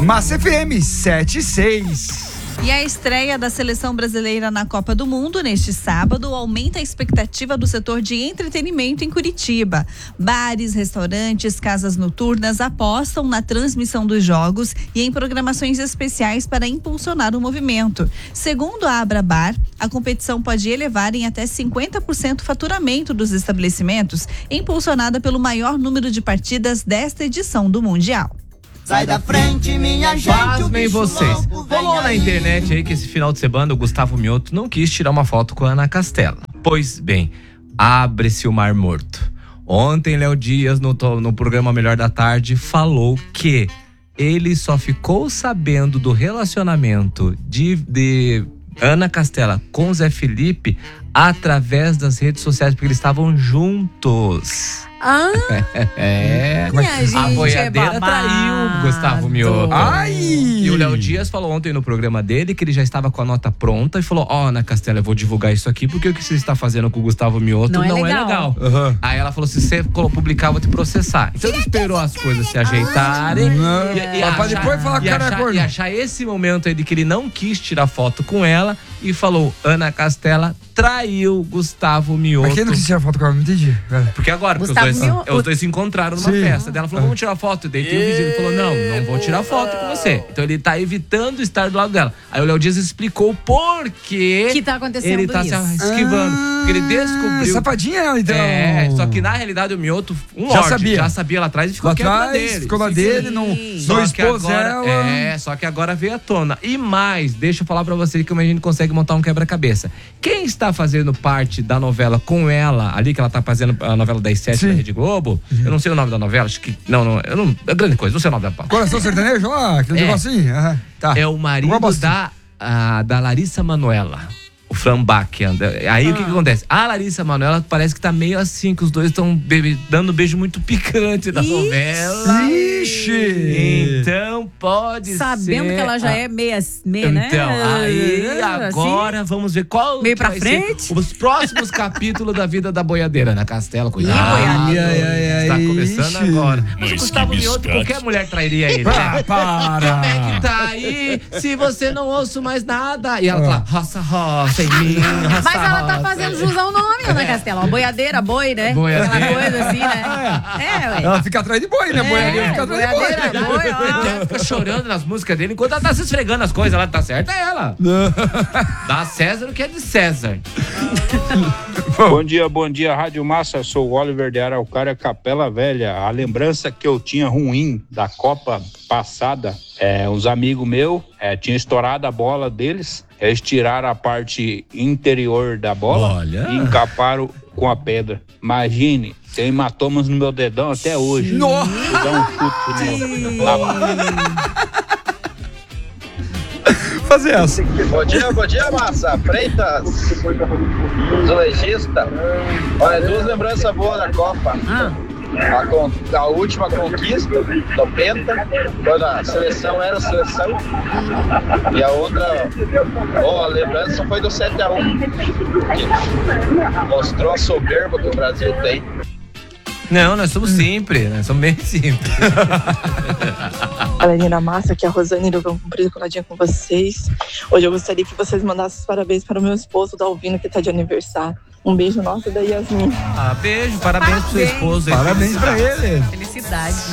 Massa FM 76. E a estreia da seleção brasileira na Copa do Mundo neste sábado aumenta a expectativa do setor de entretenimento em Curitiba. Bares, restaurantes, casas noturnas apostam na transmissão dos jogos e em programações especiais para impulsionar o movimento. Segundo a Abrabar, a competição pode elevar em até 50% o faturamento dos estabelecimentos, impulsionada pelo maior número de partidas desta edição do Mundial. Sai da frente, minha gente. Pasmem vocês. Rolou na internet aí que esse final de semana o Gustavo Mioto não quis tirar uma foto com a Ana Castela. Pois bem, abre-se o Mar Morto. Ontem, Léo Dias, no programa Melhor da Tarde, falou que ele só ficou sabendo do relacionamento de Ana Castela com Zé Felipe através das redes sociais, porque eles estavam juntos. A boiadeira traiu o Gustavo Mioto. E o Léo Dias falou ontem no programa dele que ele já estava com a nota pronta e falou: Ana Castela, eu vou divulgar isso aqui porque o que você está fazendo com o Gustavo Mioto não é legal. Uhum. Aí ela falou: se você publicar, eu vou te processar. Então ele esperou as coisas se ajeitarem e achar esse momento aí de que ele não quis tirar foto com ela e falou: Ana Castela traiu Gustavo Mioto. Mas quem não quis tirar foto com ela? Não entendi. Porque agora, os dois se encontraram numa festa. Daí ela falou: vamos tirar foto. Daí tem um vizinho que falou: não vou tirar foto com você. Então ele tá evitando estar do lado dela. Aí o Léo Dias explicou por quê que tá acontecendo ele tá isso. se esquivando. Porque ele descobriu. Safadinha ela, então. Só que na realidade o Mioto, já sabia lá atrás e ficou quieto na dele. Ficou na dele, não expôs ela. Só que agora veio à tona. E mais, deixa eu falar pra vocês como a gente consegue montar um quebra-cabeça. Quem está fazendo parte da novela com ela, ali que ela tá fazendo a novela das 7 da Rede Globo, eu não sei o nome da novela, acho que. É grande coisa, não sei o nome da parte. Coração Sertanejo? Aquele negocinho. Tá. É o marido da Larissa Manoela. O Fran Bach. Aí o que acontece? A Larissa Manoela parece que tá meio assim, que os dois estão dando um beijo muito picante da novela. Ixi! Então pode ser. Sabendo que ela já é meia, né? Então, aí agora vamos ver qual meio pra frente. Os próximos capítulos da vida da boiadeira na Castela. Cuidado. Está começando agora. Mas Gustavo Mioto, qualquer mulher trairia ele. Para! Como é que tá aí? Se você não ouço mais nada. E ela fala: roça, sem mim, roça, mas ela tá fazendo jus ao nome, Ana Castela. Uma boiadeira, boi, né? Aquela coisa assim, né? Ué. Ela fica atrás de boi, né? Boiadeira fica atrás de boi. Ela fica chorando nas músicas dele enquanto ela tá se esfregando as coisas. Ela tá certa, é ela. Dá a César o que é de César. Bom dia, Rádio Massa. Sou o Oliver de Araucária, Capela Velha. A lembrança que eu tinha ruim da Copa passada, uns amigos meus tinham estourado a bola deles. Eles tiraram a parte interior da bola e encaparam com a pedra. Imagine, tem hematomas no meu dedão até hoje. Nossa! Dá um chute Fazer essa. Bom dia, Massa. Freitas, zoologista. Olha, 2 lembranças boas da Copa. A última conquista, 90, quando a seleção era a seleção. E a outra, a lembrança foi do 7-1, que mostrou a soberba que o Brasil tem. Não, nós somos simples, nós somos bem simples. Galerinha Massa, aqui é a Rosane do Grão Comprido, coladinha com vocês. Hoje eu gostaria que vocês mandassem os parabéns para o meu esposo Dalvino, que tá de aniversário. Um beijo nosso da Yasmin. Beijo, parabéns pro seu esposo. Parabéns pra ele. Felicidade, né?